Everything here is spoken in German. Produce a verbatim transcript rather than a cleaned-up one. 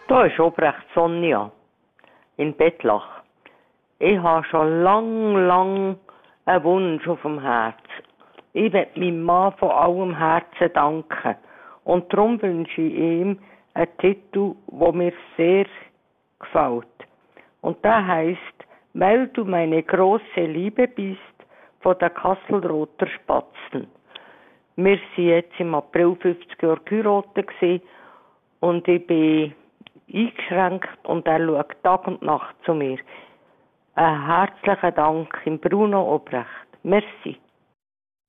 Da ist Obrecht Sonja in Bettlach. Ich habe schon lang, lang einen Wunsch auf dem Herz. Ich will meinem Mann von allem Herzen danken. Und darum wünsche ich ihm einen Titel, der mir sehr gefällt. Und der heisst, weil du meine große Liebe bist, von den Kasselroter Spatzen. Wir waren jetzt im April fünfzig Jahre geheiratet gewesen, und ich bin eingeschränkt und er schaut Tag und Nacht zu mir. Einen herzlichen Dank im Bruno Obrecht. Merci.